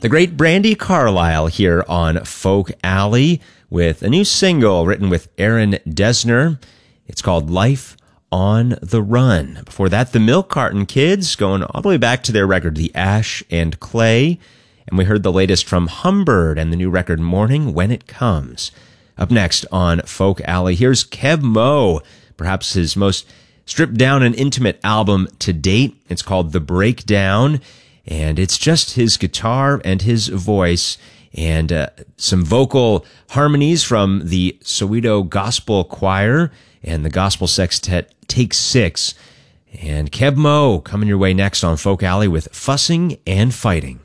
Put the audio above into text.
The great Brandi Carlile here on Folk Alley with a new single written with Aaron Dessner. It's called Life on the Run. Before that, the Milk Carton Kids, going all the way back to their record, The Ash and Clay. And we heard the latest from Humbird and the new record, Morning When It Comes. Up next on Folk Alley, here's Keb Mo, perhaps his most stripped down and intimate album to date. It's called The Breakdown. And it's just his guitar and his voice and some vocal harmonies from the Soweto Gospel Choir and the Gospel Sextet Take 6. And Keb Mo coming your way next on Folk Alley with Fussing and Fighting.